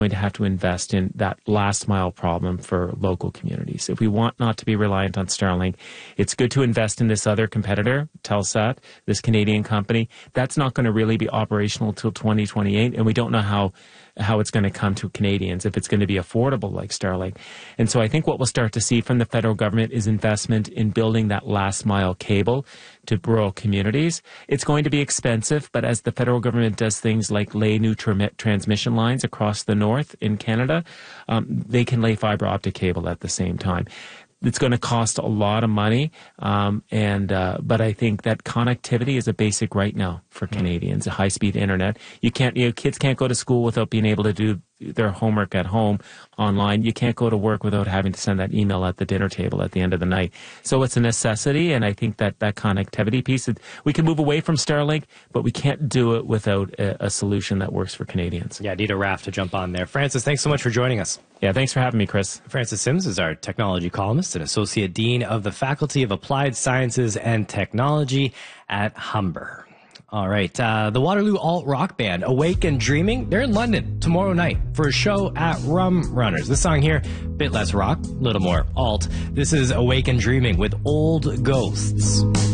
going to have to invest in that last mile problem for local communities. If we want not to be reliant on Starlink, it's good to invest in this other competitor, Telsat, this Canadian company. That's not going to really be operational until 2028, and we don't know how it's going to come to Canadians, if it's going to be affordable like Starlink. And so I think what we'll start to see from the federal government is investment in building that last mile cable to rural communities. It's going to be expensive, but as the federal government does things like lay new transmission lines across the north in Canada, they can lay fiber optic cable at the same time. It's going to cost a lot of money, but I think that connectivity is a basic right now for Canadians. High-speed internet. Kids can't go to school without being able to do their homework at home online. You can't go to work without having to send that email at the dinner table at the end of the night. So it's a necessity, and I think that connectivity piece, we can move away from Starlink, but we can't do it without a solution that works for Canadians. Yeah, need a raft to jump on there. Francis, thanks so much for joining us. Yeah, thanks for having me, Chris. Francis Sims is our technology columnist and Associate Dean of the Faculty of Applied Sciences and Technology at Humber. All right, the Waterloo alt-rock band Awake and Dreaming, they're in London tomorrow night for a show at Rum Runners. This song here, a bit less rock, a little more alt. This is Awake and Dreaming with Old Ghosts.